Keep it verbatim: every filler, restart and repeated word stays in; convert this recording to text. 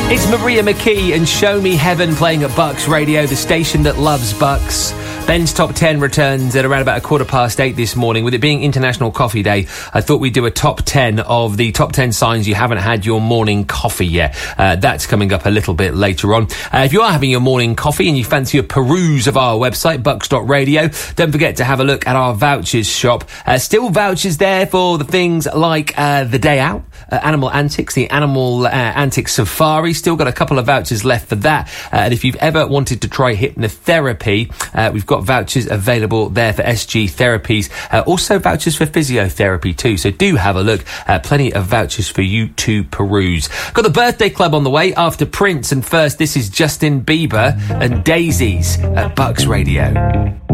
It's Maria McKee and Show Me Heaven playing at Bucks Radio, the station that loves Bucks. Ben's Top ten returns at around about a quarter past eight this morning. With it being International Coffee Day, I thought we'd do a top ten of the top ten signs you haven't had your morning coffee yet. Uh, that's coming up a little bit later on. Uh, if you are having your morning coffee and you fancy a peruse of our website, bucks dot radio, don't forget to have a look at our vouchers shop. Uh, still vouchers there for the things like uh, the day out, uh, Animal Antics, the Animal uh, Antics Safari. Still got a couple of vouchers left for that. Uh, and if you've ever wanted to try hypnotherapy, uh, we've got vouchers available there for S G therapies. Uh, also vouchers for physiotherapy too. So do have a look. Uh, plenty of vouchers for you to peruse. Got the birthday club on the way after Prince. And first, this is Justin Bieber and Daisies at Bucks Radio.